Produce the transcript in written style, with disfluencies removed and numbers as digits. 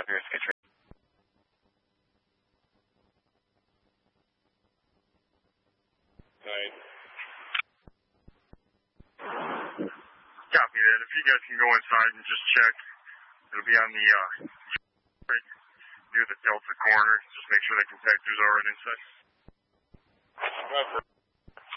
up here, Skitch. Alright. Copy that. If you guys can go inside and just check, it'll be on the near the Delta corner. Just make sure the compactors are right inside.